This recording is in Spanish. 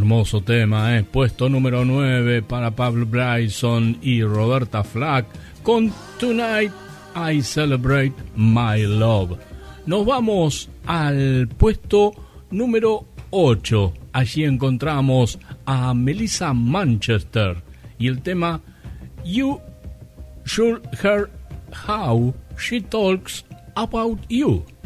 Hermoso tema, puesto número 9 para Pablo Bryson y Roberta Flack con Tonight I Celebrate My Love. Nos vamos al puesto número 8. Allí encontramos a Melissa Manchester y el tema You Should Hear How She Talks About You.